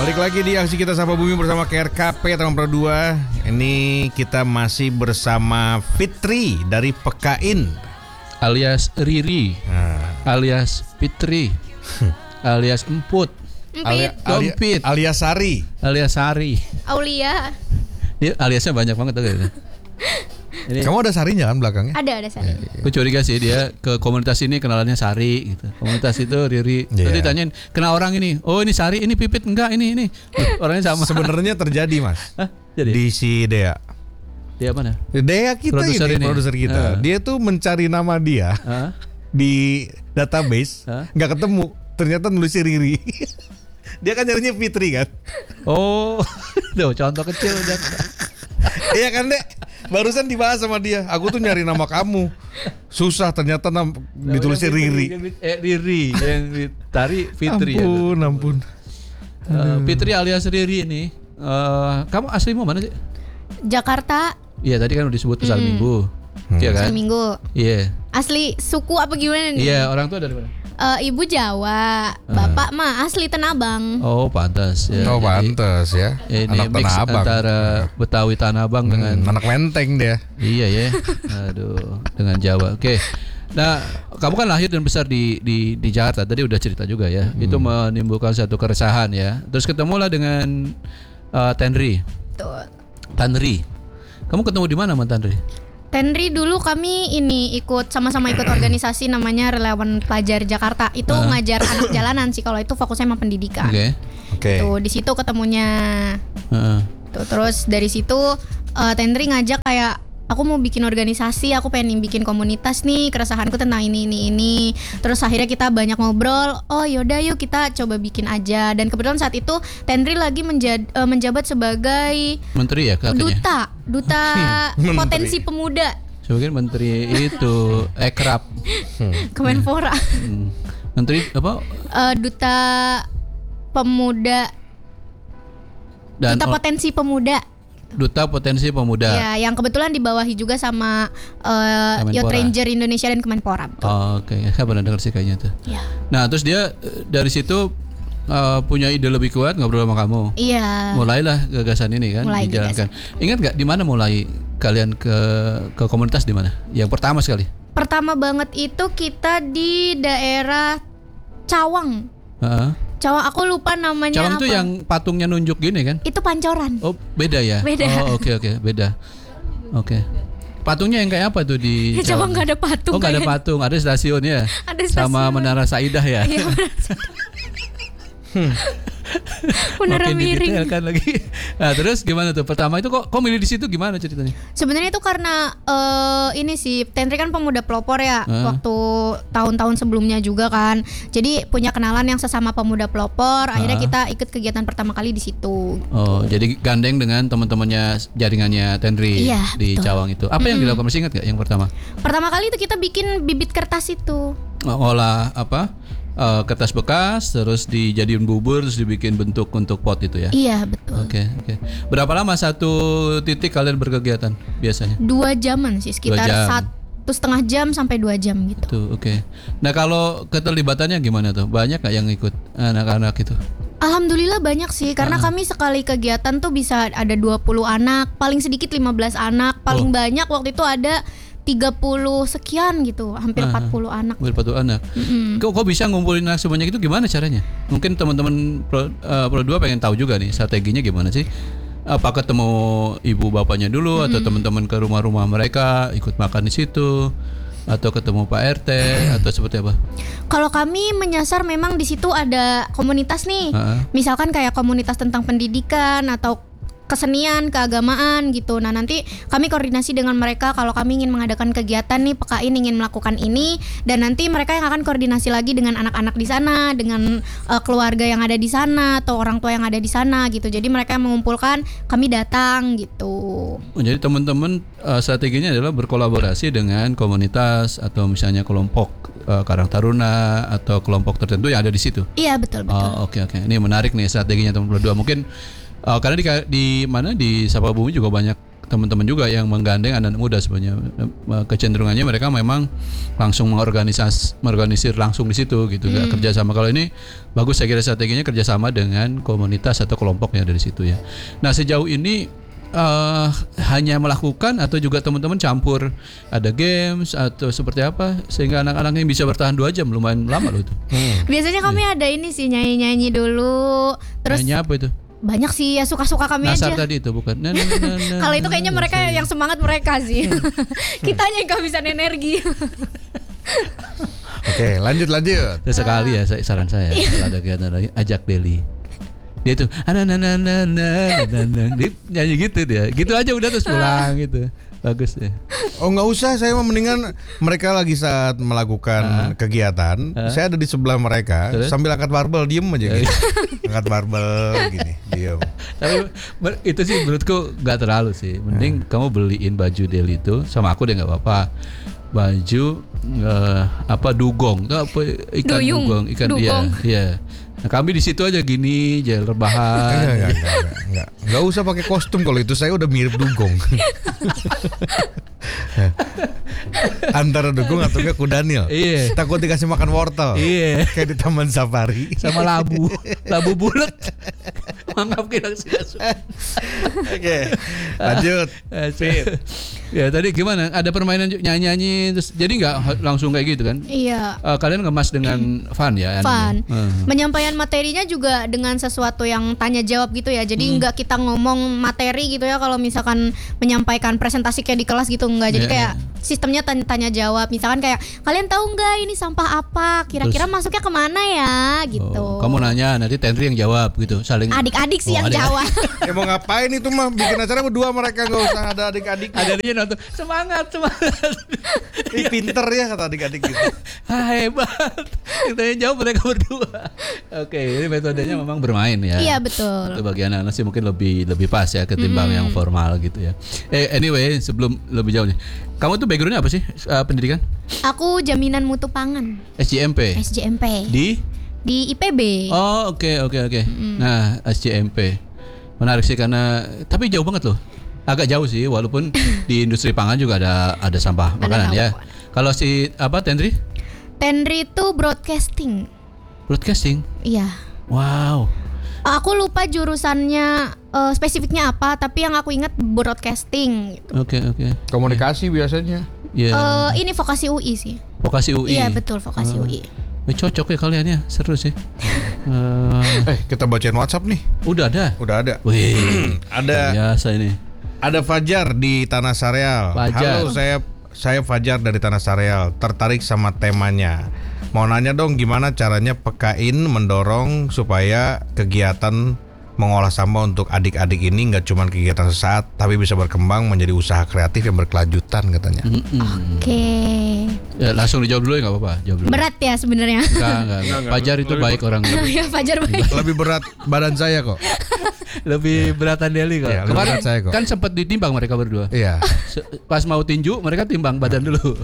Balik lagi di aksi kita Sapa Bumi bersama KRKP Taman Pro 2. Ini kita masih bersama Fitri dari Pekain, alias Riri, alias Fitri, alias Emput, Dompit, alias Sari, alias Sari, Aulia. Dia aliasnya banyak banget tuh kayaknya. Ini, kamu ada Sarinya kan belakangnya? Ada Sari. aku curiga sih dia ke komunitas ini kenalannya Sari gitu. Komunitas itu Riri. Terus ditanyain, kenal orang ini. Oh ini Sari, ini Pipit enggak ini. Orangnya sama. Sebenarnya terjadi Mas. Hah? Jadi? Di si Dea. Dia mana? Dea kita produser kita. Dia tuh mencari nama dia di database, nggak ketemu. Ternyata nulisnya Riri. Dia kan nyarinya Fitri kan. Oh, tuh contoh kecil udah. Iya kan Dek? Barusan dibahas sama dia. Aku tuh nyari nama kamu susah, ternyata ditulisnya Riri. Riri yang ditari Fitri. Ampun. Fitri alias Riri ini. Kamu aslimu mana sih? Jakarta. Iya tadi kan udah disebut Pasar Minggu. Iya kan? Pasar Minggu. Iya. Asli suku apa gimana nih? Iya, orang tua dari mana? Ibu Jawa, bapak mah asli Tanah Oh pantas ya. Oh pantas ya. Ini anak mix Tanah Abang antara Betawi Tanah Abang dengan anak Menteng dia. Iya ya. Aduh, dengan Jawa. Oke. Nah, kamu kan lahir dan besar di Jakarta. Tadi udah cerita juga ya. Itu menimbulkan satu keresahan ya. Terus ketemulah dengan Tenri. Tuh. Tanri. Kamu ketemu di mana sama Tanri? Tenri dulu kami sama-sama ikut organisasi namanya Relawan Pelajar Jakarta. Itu ngajar anak jalanan sih, kalau itu fokusnya emang pendidikan. Oke. Tuh di situ ketemunya. Tuh, terus dari situ Tenri ngajak kayak aku mau bikin organisasi, aku pengen bikin komunitas nih, keresahanku tentang ini. Terus akhirnya kita banyak ngobrol. Oh yaudah yuk kita coba bikin aja. Dan kebetulan saat itu Tenri lagi menjabat sebagai menteri ya katanya. Duta potensi pemuda. Sebagai menteri itu Ekrab. Kemenpora. Menteri apa? Duta pemuda. Dan Duta potensi pemuda. Duta Potensi Pemuda. Ya, yang kebetulan dibawahi juga sama Youth Ranger Indonesia dan Kemenpora. Oke, saya pernah dengar sih kayaknya tuh. Ya. Nah, terus dia dari situ punya ide lebih kuat ngobrol sama kamu. Iya. Mulailah gagasan ini kan dijalankan. Ingat nggak di mana mulai kalian ke komunitas di mana? Yang pertama sekali. Pertama banget itu kita di daerah Cawang. Cawang, aku lupa namanya. Cawang apa. itu yang patungnya nunjuk gini kan? Itu Pancoran. Oh, beda ya? Beda. Oh, oke, beda. Oke. Patungnya yang kayak apa tuh di Cawang nggak ada patung. Oh, nggak ada patung, ada stasiun ya. Ada stasiun. Sama Menara Saidah ya. Iya, Menara Makin miring. didetailkan lagi. Nah, terus gimana tuh? Pertama itu kok milih di situ gimana ceritanya? Sebenarnya itu karena ini sih Tenri kan pemuda pelopor ya, waktu tahun-tahun sebelumnya juga kan. Jadi punya kenalan yang sesama pemuda pelopor. Akhirnya kita ikut kegiatan pertama kali di situ. Oh, jadi gandeng dengan teman-temannya jaringannya Tenri di betul. Cawang itu. Apa yang dilakukan, masih ingat gak yang pertama? Pertama kali itu kita bikin bibit kertas itu. Olah apa? Kertas bekas, terus dijadiin bubur, terus dibikin bentuk untuk pot itu ya? Iya betul. Oke. Berapa lama satu titik kalian berkegiatan biasanya? 2 jaman sih, sekitar 1,5 jam sampai 2 jam gitu. Tuh, oke. Nah kalau keterlibatannya gimana tuh? Banyak gak yang ikut anak-anak itu? Alhamdulillah banyak sih, karena kami sekali kegiatan tuh bisa ada 20 anak, paling sedikit 15 anak, paling banyak waktu itu ada 30 sekian gitu, hampir 40 anak. Hampir 40 anak. Kok bisa ngumpulin anak sebanyak itu, gimana caranya? Mungkin teman-teman Pro 2 pengen tahu juga nih strateginya gimana sih? Apa ketemu ibu bapaknya dulu atau teman-teman ke rumah-rumah mereka ikut makan di situ? Atau ketemu Pak RT atau seperti apa? Kalau kami menyasar memang di situ ada komunitas nih. Misalkan kayak komunitas tentang pendidikan atau kesenian, keagamaan gitu. Nah nanti kami koordinasi dengan mereka kalau kami ingin mengadakan kegiatan nih, Pekain ingin melakukan ini, dan nanti mereka yang akan koordinasi lagi dengan anak-anak di sana, dengan keluarga yang ada di sana atau orang tua yang ada di sana gitu. Jadi mereka yang mengumpulkan, kami datang gitu. Jadi teman-teman strateginya adalah berkolaborasi dengan komunitas atau misalnya kelompok Karang Taruna atau kelompok tertentu yang ada di situ. Iya betul. Oke. Ini menarik nih strateginya teman-teman berdua. Mungkin karena di Sapa Bumi juga banyak teman-teman juga yang menggandeng anak muda sebenarnya. Kecenderungannya mereka memang langsung mengorganisir langsung di situ gitu, nggak kerjasama. Kalau ini bagus, saya kira strateginya kerjasama dengan komunitas atau kelompoknya dari situ ya. Nah sejauh ini hanya melakukan atau juga teman-teman campur ada games atau seperti apa sehingga anak-anaknya bisa bertahan 2 jam, lumayan lama loh itu. Biasanya kami ada ini sih, nyanyi-nyanyi dulu. Terus nyanyi apa itu? Banyak sih ya, suka-suka kami Nasar aja. tadi itu bukan? Kalau itu kayaknya mereka yang semangat mereka sih. Kitanya yang kehabisan energi. Oke, lanjut. Sesekali ya saran saya kalau ada kegiatan lagi ajak Deli. Dia tuh dia nyanyi gitu dia. Gitu aja udah terus pulang gitu. Bagus ya. Oh nggak usah, saya mendingan mereka lagi saat melakukan kegiatan, saya ada di sebelah mereka. Terus? Sambil angkat barbel, diem aja gitu. Angkat barbel gini, diem. Tapi itu sih menurutku nggak terlalu sih. Mending kamu beliin baju Deli itu sama aku deh, nggak apa-apa. Baju dugong, apa ikan dugong, ikan dugong. Iya. Nah, kami di situ aja gini, jalan rebahan. Enggak usah pakai kostum, kalau itu saya udah mirip dugong. Antara dugong atau enggak kudanil. Iya. Takut dikasih makan wortel. Iya. Kayak di taman safari. Sama labu bulat. Mangap kita sih. Oke, lanjut. Ya tadi gimana? Ada permainan nyanyi-nyanyi terus jadi nggak langsung kayak gitu kan? Iya. Kalian ngemas dengan fun ya? Fun. Menyampaikan materinya juga dengan sesuatu yang tanya jawab gitu ya. Jadi nggak kita ngomong materi gitu ya. Kalau misalkan menyampaikan presentasi kayak di kelas gitu nggak. Jadi kayak sistemnya tanya jawab. Misalkan kayak kalian tahu nggak ini sampah apa? Kira-kira masuknya kemana ya? Gitu. Kamu nanya, nanti Tendri yang jawab gitu. Saling. Adik-adik sih yang jawab. Ya mau ngapain itu mah, bikin acara berdua mereka, nggak usah ada adik-adik. Ada dia nonton semangat. Ih, pinter ya kata adik-adik gitu. Hebat. Kita yang jawab mereka berdua. Oke, ini metodenya memang bermain ya. Iya betul. Itu bagian anak sih mungkin lebih pas ya ketimbang yang formal gitu ya. Anyway, sebelum lebih jauh nih, kamu tuh backgroundnya apa sih pendidikan? Aku jaminan mutu pangan. SJMP. Di IPB. Oh oke. Nah SJMP menarik sih karena tapi jauh banget loh. Agak jauh sih, walaupun di industri pangan juga ada sampah makanan ya. Kalau si Tendri? Tendri itu broadcasting. Broadcasting? Iya. Wow. Aku lupa jurusannya spesifiknya apa, tapi yang aku ingat broadcasting. Gitu. Oke. Komunikasi biasanya. Yeah. Ini vokasi UI sih. Vokasi UI. Iya betul, vokasi UI. Cocok ya kalian ya, seru sih. Kita bacain WhatsApp nih. Udah ada. Wih, ada. Biasa ini. Ada Fajar di Tanah Sareal. Fajar. Halo, saya Fajar dari Tanah Sareal. Tertarik sama temanya. Mau nanya dong, gimana caranya PKIN mendorong supaya kegiatan mengolah sampah untuk adik-adik ini nggak cuma kegiatan sesaat, tapi bisa berkembang menjadi usaha kreatif yang berkelanjutan katanya. Oke. Ya, langsung dijawab dulu ya, nggak apa-apa. Jawab dulu. Berat ya sebenarnya. Enggak. Fajar itu baik orang. Ya Fajar baik. Lebih berat badan saya kok. Lebih beratan Deli kok. Ya, kemarin saya kok. kan sempat ditimbang mereka berdua. Iya. Pas mau tinju mereka timbang badan dulu.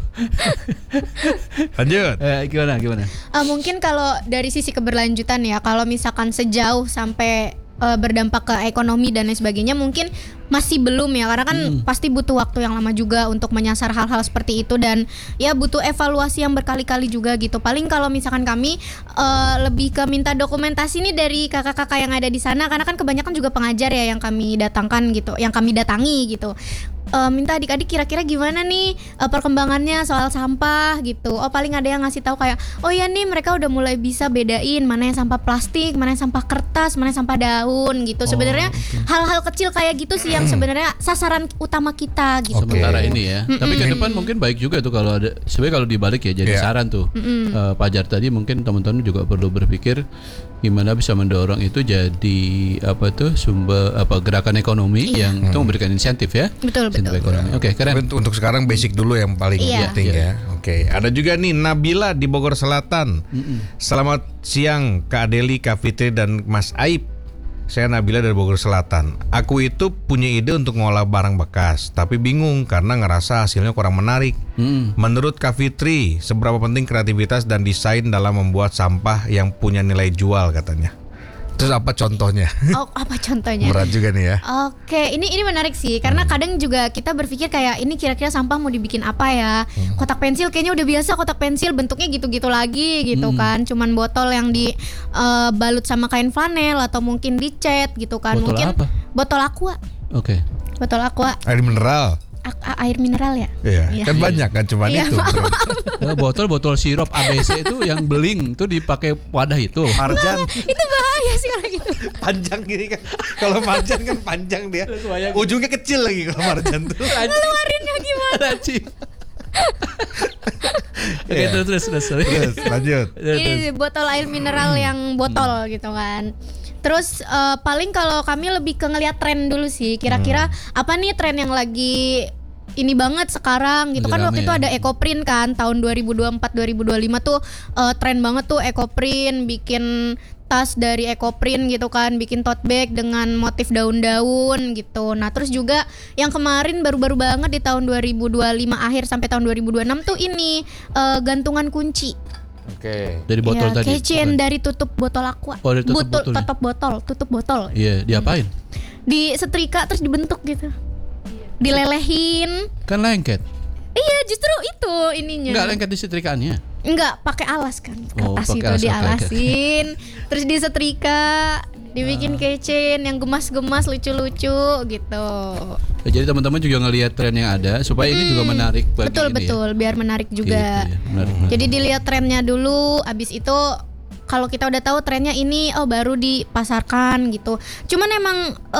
Lanjut. Gimana? Mungkin kalau dari sisi keberlanjutan ya, kalau misalkan sejauh sampai berdampak ke ekonomi dan lain sebagainya mungkin masih belum ya, karena kan pasti butuh waktu yang lama juga untuk menyasar hal-hal seperti itu, dan ya butuh evaluasi yang berkali-kali juga gitu. Paling kalau misalkan kami lebih ke minta dokumentasi nih dari kakak-kakak yang ada di sana, karena kan kebanyakan juga pengajar ya yang kami datangkan gitu, yang kami datangi gitu. Minta adik-adik kira-kira gimana nih perkembangannya soal sampah gitu. Oh paling ada yang ngasih tahu kayak, oh ya nih mereka udah mulai bisa bedain mana yang sampah plastik, mana yang sampah kertas, mana yang sampah daun gitu. Sebenarnya hal-hal kecil kayak gitu sih yang sebenarnya sasaran utama kita gitu. Sementara ini ya. Tapi ke depan mungkin baik juga tuh kalau ada. Sebenarnya kalau dibalik ya jadi saran tuh. Fajar tadi mungkin teman-teman juga perlu berpikir gimana bisa mendorong itu jadi sumber gerakan ekonomi yang itu memberikan insentif ya. Betul. Ekonomi. Oke, keren. Untuk sekarang basic dulu yang paling penting ya. Oke, ada juga nih Nabila di Bogor Selatan. Selamat siang Kak Adeli, Kak Fitri dan Mas Aib. Saya Nabila dari Bogor Selatan. Aku itu punya ide untuk ngolah barang bekas, tapi bingung karena ngerasa hasilnya kurang menarik. Menurut Kak Fitri, seberapa penting kreativitas dan desain dalam membuat sampah yang punya nilai jual katanya? Terus apa contohnya? Oh, apa contohnya? Berat juga nih ya. Oke, ini menarik sih karena kadang juga kita berpikir kayak ini kira-kira sampah mau dibikin apa ya? Kotak pensil kayaknya udah biasa, kotak pensil bentuknya gitu-gitu lagi gitu kan. Cuman botol yang dibalut sama kain flanel atau mungkin dicat gitu kan. Botol mungkin apa? botol aqua. Oke. Botol aqua. Air mineral. Air mineral ya? Iya, kan banyak kan cuma Iya, itu. Nah, botol sirup ABC itu yang beling tuh dipakai wadah itu. Marjan Itu bahaya sih kalau gitu. panjang gini kan. Kalau marjan kan panjang dia. Ujungnya kecil lagi kalau marjan tuh. Keluarinnya gimana? Laci. Oke, Iya. terus Terus lanjut. Ini botol air mineral yang botol gitu kan. Terus paling kalau kami lebih ke ngeliat tren dulu sih. Kira-kira apa nih tren yang lagi ini banget sekarang gitu Lagi kan. Waktu rame itu ya. ada EcoPrint kan tahun 2024 2025 tuh tren banget tuh EcoPrint, bikin tas dari EcoPrint gitu kan, bikin tote bag dengan motif daun-daun gitu. Nah, terus juga yang kemarin baru-baru banget di tahun 2025 akhir sampai tahun 2026 tuh ini gantungan kunci. Oke. Dari botol Ya, tadi. keychain dari tutup botol aqua. Oh, dari tutup botolnya. Tutup botol. Iya, diapain? Di setrika terus dibentuk gitu. Dilelehin. Kan lengket. Iya, justru itu ininya. Enggak lengket di setrikaannya. Enggak, pakai alas kan. Oh, Kertas pakai itu alas, dialasin, terus disetrika, dibikin keychain yang gemas-gemas lucu-lucu gitu. Ya, jadi teman-teman juga ngelihat tren yang ada supaya ini juga menarik bagi Betul ini betul, biar menarik juga. Gitu ya, menarik. Jadi dilihat trennya dulu, abis itu kalau kita udah tahu trennya ini, oh baru dipasarkan gitu. Cuman emang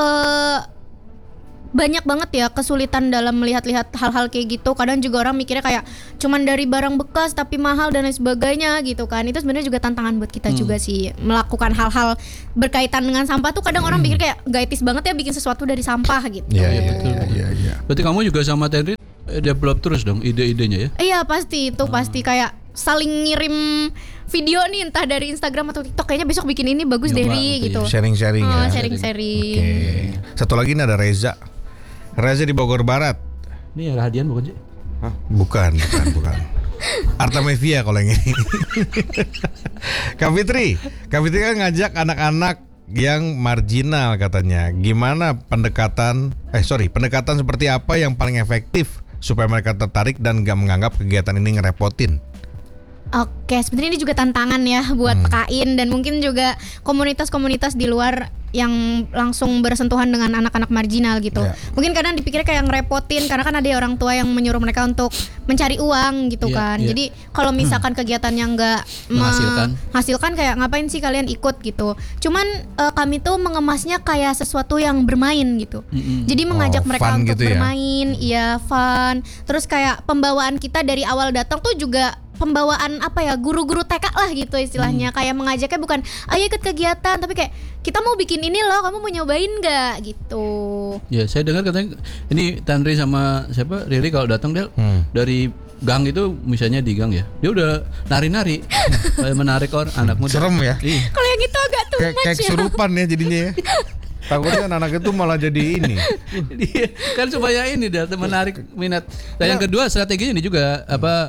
banyak banget ya kesulitan dalam melihat-lihat hal-hal kayak gitu. Kadang juga orang mikirnya kayak cuman dari barang bekas tapi mahal dan lain sebagainya gitu kan. Itu sebenarnya juga tantangan buat kita juga sih, melakukan hal-hal berkaitan dengan sampah tuh. Kadang orang pikir kayak gak etis banget ya bikin sesuatu dari sampah gitu. Iya, betul. iya. Berarti kamu juga sama Tenri develop terus dong ide-idenya ya? Iya pasti itu pasti kayak saling ngirim video nih entah dari Instagram atau TikTok, kayaknya besok bikin ini bagus Nyoba deh gitu gitu. Sharing-sharing ya. Sharing-sharing. Oke. Satu lagi nih ada Reza. Reza di Bogor Barat. Ini ya Rahadian bukan sih? Hah? Bukan. Artamevia kalau yang ini. Kak Fitri kan ngajak anak-anak yang marginal katanya. Gimana pendekatan seperti apa yang paling efektif supaya mereka tertarik dan gak menganggap kegiatan ini ngerepotin? Oke, sebenarnya ini juga tantangan ya buat PKIN dan mungkin juga komunitas-komunitas di luar yang langsung bersentuhan dengan anak-anak marginal gitu. Ya. Mungkin kadang dipikir kayak ngerepotin karena kan ada orang tua yang menyuruh mereka untuk mencari uang gitu Iya, kan. iya. Jadi kalau misalkan kegiatannya nggak menghasilkan kayak ngapain sih kalian ikut gitu. Cuman kami tuh mengemasnya kayak sesuatu yang bermain gitu. Jadi mengajak mereka fun untuk gitu ya? bermain, iya fun. Terus kayak pembawaan kita dari awal datang tuh juga pembawaan apa ya, guru-guru TK lah gitu istilahnya. Kayak mengajaknya bukan ayo ikut kegiatan, tapi kayak kita mau bikin ini loh, kamu mau nyobain nggak gitu. Ya, saya dengar katanya ini Tanri sama siapa Riri kalau datang dia dari gang itu, misalnya di gang ya, dia udah nari-nari kayak menarik orang anak muda. Serem ya. Iya. Kalau yang itu agak too Kayak much ya. kesurupan ya jadinya ya. Takutnya anak itu malah jadi ini. Dia kan supaya ini dia menarik minat. Dan yang kedua strateginya ini juga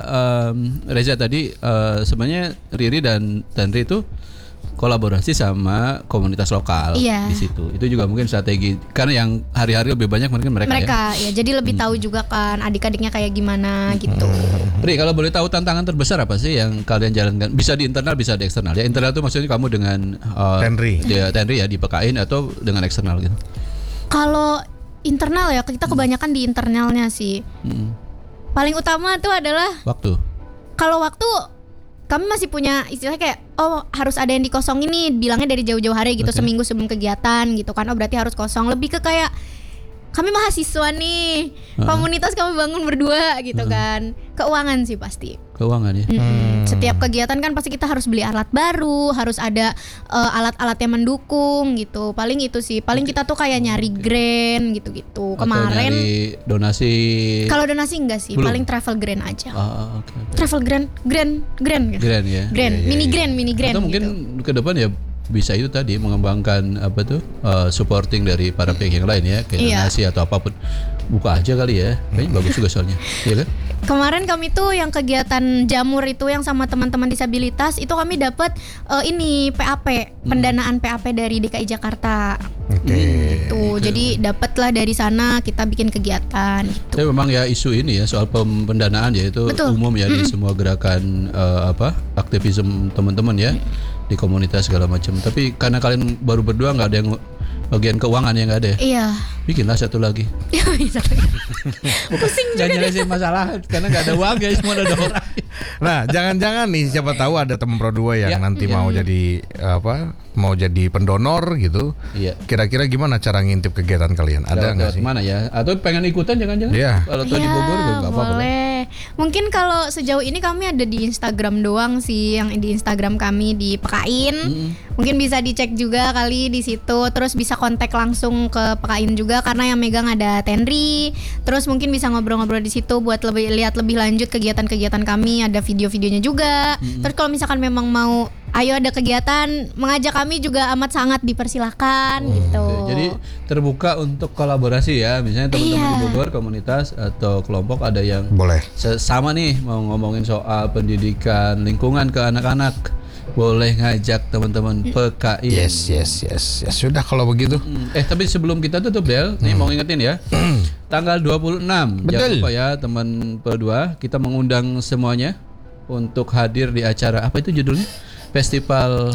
Reza tadi sebenarnya Riri dan Tanri itu kolaborasi sama komunitas lokal Iya. di situ. Itu juga mungkin strategi karena yang hari-hari lebih banyak mungkin mereka ya. Ya jadi lebih tahu juga kan adik-adiknya kayak gimana gitu. Ri, kalau boleh tahu tantangan terbesar apa sih yang kalian jalankan? Bisa di internal, bisa di eksternal. Ya internal itu maksudnya kamu dengan Tenri ya di PKIN atau dengan eksternal gitu. Kalau internal ya kita kebanyakan di internalnya sih. Paling utama tuh adalah Waktu. kalau waktu kami masih punya istilah kayak harus ada yang dikosongin nih, bilangnya dari jauh-jauh hari gitu, seminggu sebelum kegiatan gitu kan. Berarti harus kosong. Lebih ke kayak kami mahasiswa nih, komunitas kami bangun berdua gitu kan. Keuangan sih pasti. Keuangan ya. Setiap kegiatan kan pasti kita harus beli alat baru, harus ada alat-alat yang mendukung gitu. Paling itu sih. Paling kita tuh kayak nyari grant gitu-gitu. Atau Kemarin nyari donasi. kalau donasi enggak sih, Belum. paling travel grant aja. Oke. Travel grant gitu. Grand ya. Grant, mini grant Atau mungkin gitu. ke depan ya bisa itu tadi mengembangkan supporting dari para pihak yang lain ya, kayak Iya. donasi atau apapun. Buka aja kali ya. Kayaknya bagus juga soalnya. Iya kan? Kemarin kami tuh yang kegiatan jamur itu yang sama teman-teman disabilitas itu kami dapat ini PAP, pendanaan PAP dari DKI Jakarta. Tuh, jadi dapatlah dari sana kita bikin kegiatan. Gitu. Tapi memang ya isu ini ya soal pendanaan ya itu umum ya di semua gerakan aktivisme teman-teman ya di komunitas segala macam. Tapi karena kalian baru berdua nggak ada yang bagian keuangan yang nggak ada ya? Iya. Bikinlah satu lagi. Pusing juga. Jangan nyelesain masalah karena nggak ada uang guys, semua ada orang. Nah, jangan-jangan nih siapa tahu ada teman Pro 2 yang nanti mau jadi mau jadi pendonor gitu. Iya. Kira-kira gimana cara ngintip kegiatan kalian? Ada nggak sih? Mana ya? Atau pengen ikutan jangan-jangan? Iya. Kalau tahu di Bogor juga nggak apa-apa. Boleh. Mungkin kalau sejauh ini kami ada di Instagram doang sih, yang di Instagram kami di Pekain. Mungkin bisa dicek juga kali di situ. Terus bisa kontak langsung ke Pekain juga karena yang megang ada Tenri. Terus mungkin bisa ngobrol-ngobrol di situ buat lihat lebih lanjut kegiatan-kegiatan kami. Ada video-videonya juga. Terus kalau misalkan memang mau ayo ada kegiatan, mengajak kami juga amat sangat dipersilahkan gitu. Jadi terbuka untuk kolaborasi ya. Misalnya teman-teman di Bogor komunitas atau kelompok ada yang boleh sama nih mau ngomongin soal pendidikan lingkungan ke anak-anak. Boleh ngajak teman-teman PKI. Yes. Sudah kalau begitu. Tapi sebelum kita tutup Del, nih mau ingetin ya. Tanggal 26. Betul. Jangan lupa ya teman Pro 2, kita mengundang semuanya untuk hadir di acara apa itu judulnya? Festival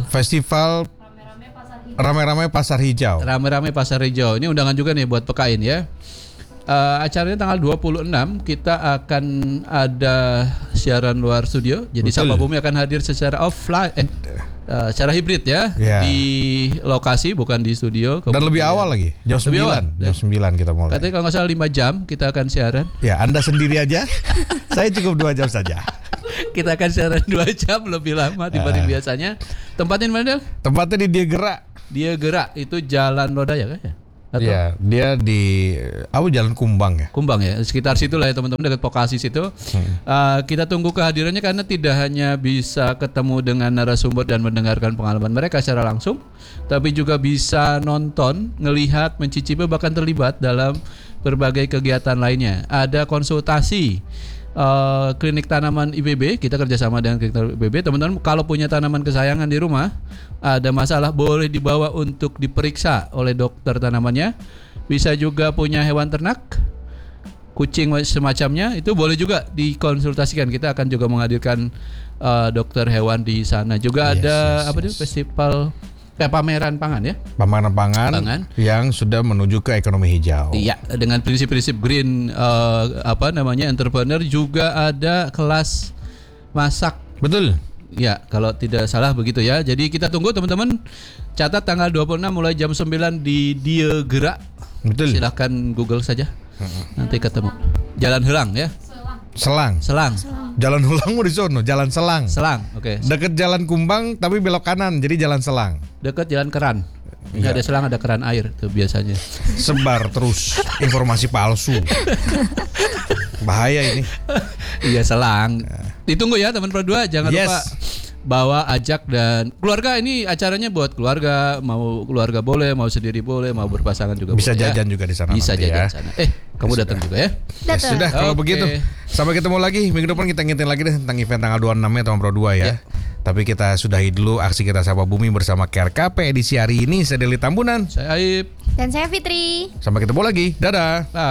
Rame-rame Pasar Hijau. Rame-rame Pasar Hijau. Ini undangan juga nih buat PKIN ya. Acaranya tanggal 26 kita akan ada siaran luar studio. Jadi Sapa Bumi akan hadir secara offline secara hibrid ya di lokasi bukan di studio. Dan lebih awal lagi jam 9. Jam 9 kita mulai. Katanya kalau nggak salah 5 jam kita akan siaran. Ya, Anda sendiri aja. Saya cukup 2 jam saja. Kita akan siaran 2 jam lebih lama dibanding biasanya. Tempatnya mana Del? Tempatnya di Dia Gerak itu Jalan Lodaya kan ya? Iya, dia di Jalan Kumbang ya. Kumbang ya, sekitar situ lah ya teman-teman, dekat Pokasi situ. Kita tunggu kehadirannya karena tidak hanya bisa ketemu dengan narasumber dan mendengarkan pengalaman mereka secara langsung, tapi juga bisa nonton, ngelihat, mencicipi bahkan terlibat dalam berbagai kegiatan lainnya. Ada konsultasi klinik tanaman IPB, kita kerjasama dengan klinik tanaman IPB. Teman-teman kalau punya tanaman kesayangan di rumah, ada masalah boleh dibawa untuk diperiksa oleh dokter tanamannya. Bisa juga punya hewan ternak, kucing semacamnya, itu boleh juga dikonsultasikan. Kita akan juga menghadirkan dokter hewan di sana. Juga ada festival pameran pangan ya. Pameran pangan yang sudah menuju ke ekonomi hijau. Iya, dengan prinsip-prinsip green entrepreneur. Juga ada kelas masak. Betul. Ya, kalau tidak salah begitu ya. Jadi kita tunggu teman-teman. Catat tanggal 26 mulai jam 9 di Dia Gerak. Betul. Silahkan Google saja. Nanti ketemu. Jalan Helang ya. Selang. Jalan Hulang mau di sono, Jalan Selang. Oke. Deket Jalan Kumbang tapi belok kanan, jadi Jalan Selang. Deket Jalan Keran. Nggak ada selang, ada keran air tuh biasanya. Sebar terus informasi palsu. Bahaya ini. Iya, Selang. Ditunggu ya teman Pro 2, jangan lupa bawa, ajak, dan keluarga. Ini acaranya buat keluarga, mau keluarga boleh, mau sendiri boleh, mau berpasangan juga bisa boleh. Jajan juga di sana. Bisa jajan ya. Sana. Kamu datang juga ya? Datang. Sudah kalau begitu. Sampai ketemu lagi minggu depan, kita ngintin lagi deh tentang event tanggal 26 teman Pro 2 ya. Tapi kita sudahi dulu aksi kita Sapa Bumi bersama KRKP edisi hari ini. Saya Deli Tambunan. Saya Aib. Dan saya Fitri. Sampai ketemu lagi. Dadah.